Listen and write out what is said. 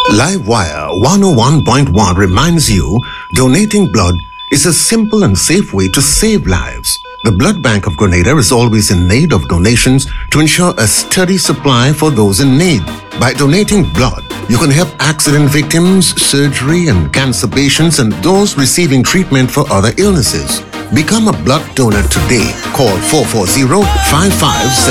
Livewire 101.1 reminds you donating blood is a simple and safe way to save lives. The Blood Bank of Grenada is always in need of donations to ensure a steady supply for those in need. By donating blood, you can help accident victims, surgery and cancer patients, and those receiving treatment for other illnesses. Become a blood donor today. Call 440-557